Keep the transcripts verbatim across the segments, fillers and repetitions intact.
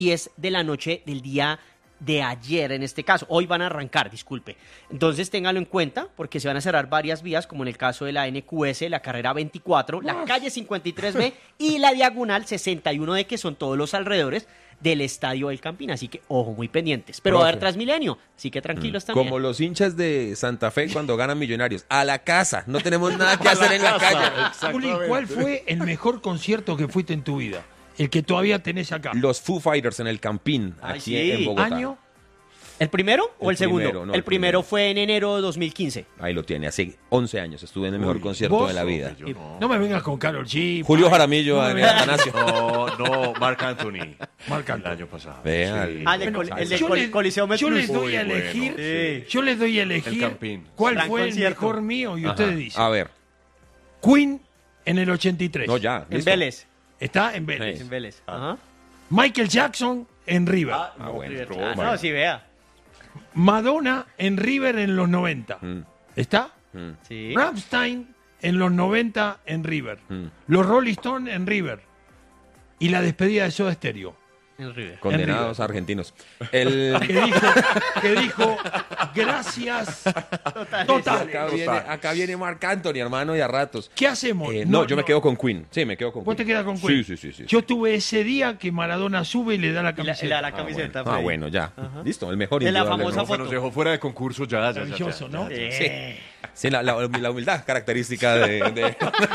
diez de la noche del día de ayer, en este caso. Hoy van a arrancar, disculpe. Entonces ténganlo en cuenta, porque se van a cerrar varias vías, como en el caso de la N Q S, la carrera veinticuatro, la calle cincuenta y tres B y la diagonal sesenta y uno D, que son todos los alrededores del Estadio El Campín. Así que, ojo, muy pendientes. Pero va a haber Transmilenio, así que tranquilos mm. también. Como los hinchas de Santa Fe cuando ganan Millonarios. A la casa, no tenemos nada que hacer en la calle. Juli, ¿cuál fue el mejor concierto que fuiste en tu vida? El que todavía tenés acá. Los Foo Fighters en el Campín, Ay, aquí sí. en Bogotá. ¿Año? ¿El primero o el, el segundo? Primero, no, el, el primero, primero fue en enero de dos mil quince. Ahí lo tiene, hace once años estuve en el mejor Uy, concierto ¿vos? de la vida. No. no me vengas con Karol G. Julio Ay, Jaramillo, no Daniel Atanasio. No, no, Marc Anthony. Marc Anthony. El año pasado. Vea, Sí. el- Ah, el, de Bueno, col- el de yo col- les- Coliseo Yo les Metro. doy a Muy elegir, bueno, sí. yo les doy a El elegir Campín. cuál Gran fue concierto. el mejor mío y Ajá. ustedes dicen. A ver, Queen en el ochenta y tres. no ya, En listo. Vélez. Está en Vélez. Sí. En Vélez. Ajá. Michael Jackson en River. Ah, Ah, bueno. River. Roma. Ah, no, sí, vea. Madonna en River en los noventa. Mm, ¿Está? mm, Sí. Rammstein en los noventa en River. mm. Los Rolling Stones en River. Y la despedida de Soda Stereo. En River. Condenados argentinos. El... Que dijo, que dijo gracias. Total. Acá viene, acá viene Marc Anthony, hermano, y a ratos. ¿Qué hacemos? Eh, no, yo me quedo con Queen. Sí, me quedo con ¿Vos Queen. te quedas con Queen? Sí, sí, sí. sí. Yo tuve ese día que Maradona sube y le da la Y la, camiseta. y la, la camiseta. Ah, Freddy. bueno, ya. Listo, el mejor. De la indudablemente. famosa No, se foto. nos dejó fuera de concurso ya. ya, ya, ya, Maravilloso, ya, ¿no? ya, ya. Eh. Sí, la, la- la humildad característica de, de-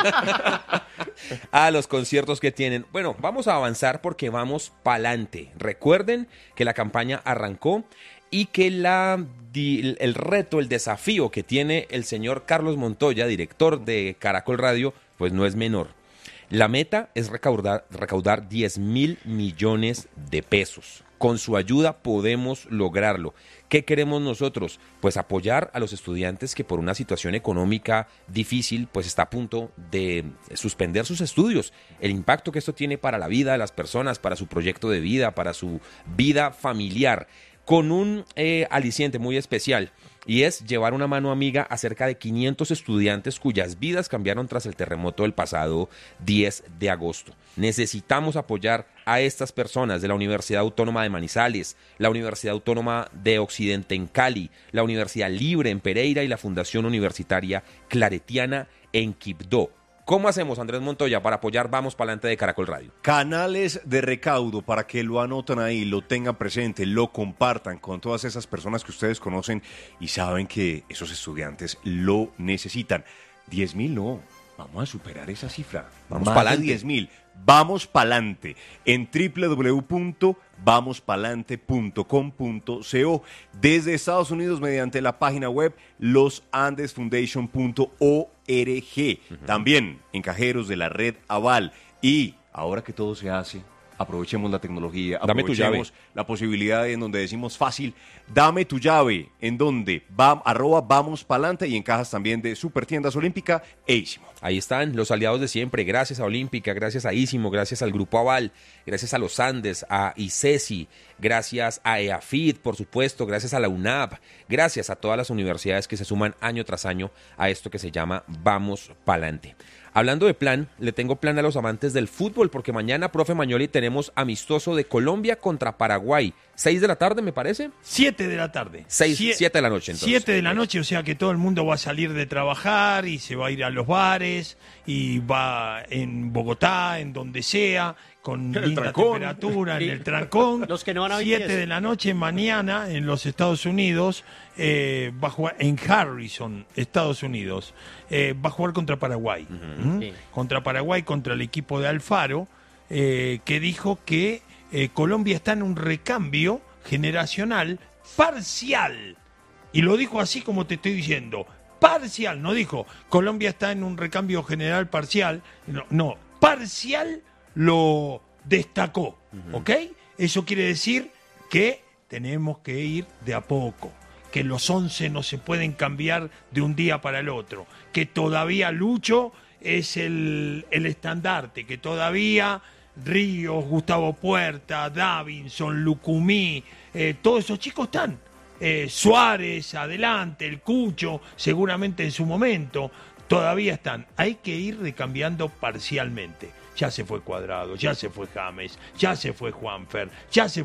a los conciertos que tienen. Bueno, vamos a avanzar porque vamos pa'lante. Recuerden que la campaña arrancó y que la, di- el reto, el desafío que tiene el señor Carlos Montoya, director de Caracol Radio, pues no es menor. La meta es recaudar, recaudar diez mil millones de pesos. Con su ayuda podemos lograrlo. ¿Qué queremos nosotros? Pues apoyar a los estudiantes que por una situación económica difícil pues está a punto de suspender sus estudios. El impacto que esto tiene para la vida de las personas, para su proyecto de vida, para su vida familiar, con un eh, aliciente muy especial, y es llevar una mano amiga a cerca de quinientos estudiantes cuyas vidas cambiaron tras el terremoto del pasado diez de agosto. Necesitamos apoyar a estas personas de la Universidad Autónoma de Manizales, la Universidad Autónoma de Occidente en Cali, la Universidad Libre en Pereira y la Fundación Universitaria Claretiana en Quibdó. ¿Cómo hacemos, Andrés Montoya, para apoyar Vamos Pa'lante de Caracol Radio? Canales de recaudo para que lo anoten ahí, lo tengan presente, lo compartan con todas esas personas que ustedes conocen y saben que esos estudiantes lo necesitan. diez mil no, vamos a superar esa cifra. Vamos Más de pa'lante. diez mil. Vamos pa'lante en doble u doble u doble u punto vamos pa'lante punto com punto co, desde Estados Unidos mediante la página web los andes foundation punto org, uh-huh. También en cajeros de la red Aval. Y ahora que todo se hace, aprovechemos la tecnología, Dame tu aprovechemos llave. la posibilidad en donde decimos fácil, dame tu llave, en donde va, arroba vamos pa'lante, y en cajas también de Supertiendas Olímpica e Ísimo. Ahí están los aliados de siempre, gracias a Olímpica, gracias a Ísimo, gracias al Grupo Aval, gracias a los Andes, a ICESI, gracias a EAFIT, por supuesto, gracias a la UNAP, gracias a todas las universidades que se suman año tras año a esto que se llama Vamos Pa'lante. Hablando de plan, le tengo plan a los amantes del fútbol, porque mañana, profe Magnoli, tenemos amistoso de Colombia contra Paraguay. Seis de la tarde, me parece. Siete de la tarde. Seis, Sie- siete de la noche, entonces. Siete de la noche, o sea que todo el mundo va a salir de trabajar y se va a ir a los bares y va en Bogotá, en donde sea, con En el linda trancón. temperatura, en el trancón. Los que no van a Siete B T S. de la noche mañana en los Estados Unidos, eh, va a jugar en Harrison, Estados Unidos, eh, va a jugar contra Paraguay. ¿Mm? Sí. Contra Paraguay, contra el equipo de Alfaro, eh, que dijo que eh, Colombia está en un recambio generacional parcial. Y lo dijo así como te estoy diciendo, parcial, no dijo Colombia está en un recambio general parcial, no, no parcial lo destacó, uh-huh. ¿Ok? Eso quiere decir que tenemos que ir de a poco, que los once no se pueden cambiar de un día para el otro, que todavía Lucho es el, el estandarte, que todavía Ríos, Gustavo Puerta, Davinson, Lucumí, eh, todos esos chicos están. Eh, Suárez, adelante, el Cucho, seguramente en su momento, todavía están. Hay que ir recambiando parcialmente. Ya se fue Cuadrado, ya se fue James, ya se fue Juanfer, ya se